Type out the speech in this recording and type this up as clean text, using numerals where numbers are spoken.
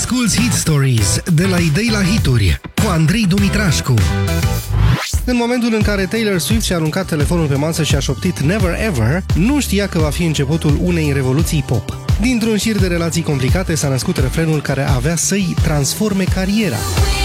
Asculți Hit Stories de la idei la hituri cu Andrei Dumitrașcu. În momentul în care Taylor Swift și-a aruncat telefonul pe masă și a șoptit Never Ever, nu știa că va fi începutul unei revoluții pop. Dintr-un șir de relații complicate s-a născut refrenul care avea să-i transforme cariera.